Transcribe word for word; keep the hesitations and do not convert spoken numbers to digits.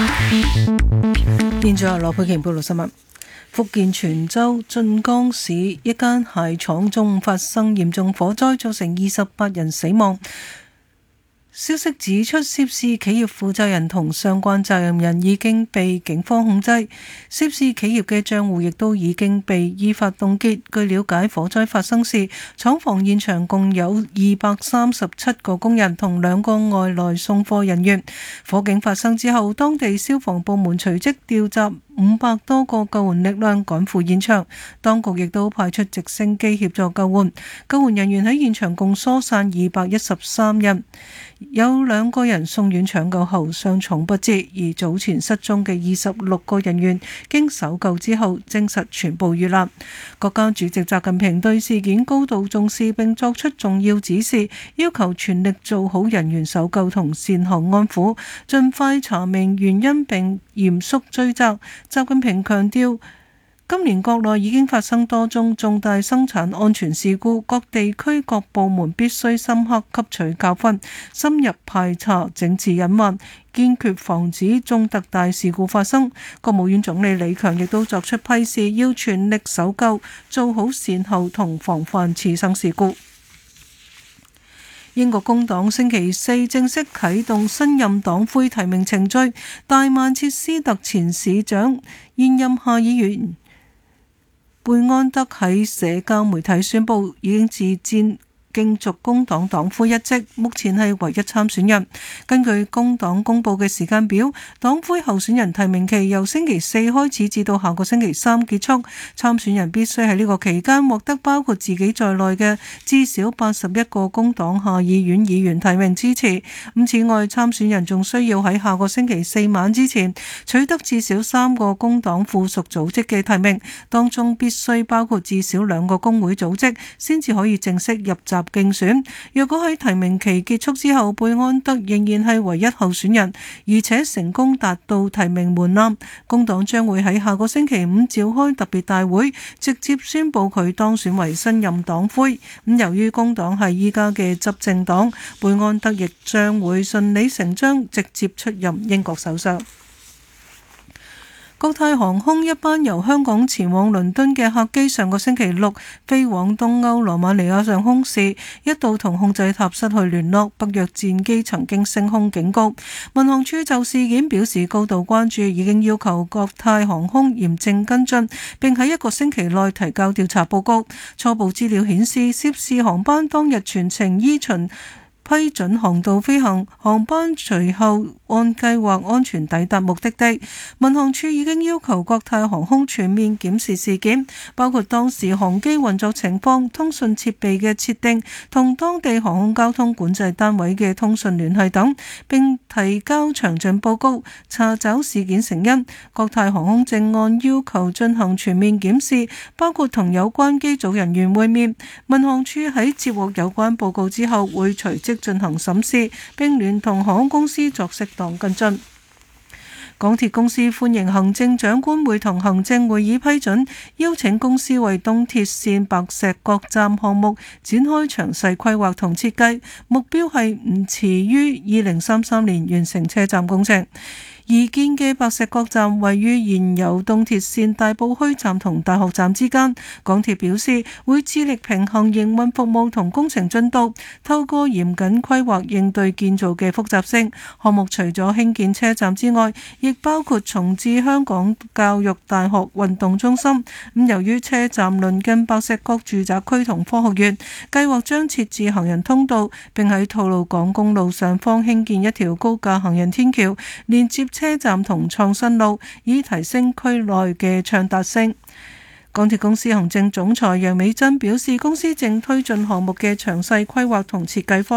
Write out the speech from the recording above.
現在羅佩瓊報道新聞。福建泉州晉江市一間鞋廠中午發生嚴重火災，造成二十八人死亡。消息指出，涉事企業負責人同相關責任人已經被警方控制，涉事企業嘅賬戶亦都已經被依法凍結。據了解，火災發生時，廠房現場共有二百三十七個工人同兩個外來送貨人員。火警發生之後，當地消防部門隨即調集五百多個救援力量趕赴現場，當局亦都派出直升機協助救援。救援人員喺現場共疏散二百一十三人，有兩個人送院搶救後傷重不治，而早前失蹤嘅二十六個人員經搜救之後證實全部遇難。國家主席習近平對事件高度重視並作出重要指示，要求全力做好人員搜救同善後安撫，盡快查明原因並嚴肅追責。習近平強調，今年國內已經發生多宗重大生產安全事故，各地區各部門必須深刻吸取教訓，深入排查整治隱患，堅決防止重特大事故發生。國務院總理李強亦都作出批示，要全力搜救，做好善後同防範次生事故。英國工黨星期四正式啟動新任黨魁提名程序，大曼徹斯特前市長、現任下議員貝安德喺社交媒體宣布已經自薦競逐工黨黨魁一職，目前係唯一參選人。根據工黨公佈嘅時間表，黨魁候選人提名期由星期四開始至到下個星期三結束。參選人必須喺呢個期間獲得包括自己在內嘅至少八十一個工黨下議院議員提名支持。咁此外，參選人仲需要喺下個星期四晚之前取得至少三個工黨附屬組織嘅提名，當中必須包括至少兩個工會組織，先至可以正式入閘競選。若果喺提名期結束之後，貝安德仍然係唯一候選人，而且成功達到提名門檻，工黨將會喺下個星期五召開特別大會，直接宣布佢當選為新任黨魁。咁由於工黨係依家嘅執政黨，貝安德亦將會順理成章直接出任英國首相。國泰航空一班由香港前往倫敦嘅客機上個星期六飛往東歐羅馬尼亞上空時，一度同控制塔失去聯絡，北約戰機曾經升空警告。民航處就事件表示高度關注，已經要求國泰航空嚴正跟進，並喺一個星期內提交調查報告。初步資料顯示，涉事航班當日全程依循批准航道飛行，航班隨後按計劃安全抵達目的地。民航處已經要求國泰航空全面檢視事件，包括當時航機運作情況、通訊設備嘅設定同當地航空交通管制單位嘅通訊聯繫等，並提交詳盡報告，查找事件成因。國泰航空正按要求進行全面檢視，包括同有關機組人員會面。民航處喺接獲有關報告之後，會隨即進行審視，並聯同航空公司作適當跟進。港鐵公司歡迎行政長官會同行政會議批准，邀請公司為東鐵線白石角站項目展開詳細規劃同設計，目標係唔遲於二零三三年完成車站工程。擬建嘅白石角站位於現有東鐵線大埔墟站同大學站之間。港鐵表示會致力平衡營運服務同工程進度，透過嚴謹規劃應對建造嘅複雜性。項目除咗興建車站之外，亦包括重置香港教育大學運動中心。咁由於車站鄰近白石角住宅區同科學園，計劃將設置行人通道，並喺吐露港公路上方興建一條高架行人天橋，連接車站同創新路，以提升區內嘅暢達性。港鐵公司行政總裁楊美珍表示，公司正推進項目嘅詳細規劃同設計方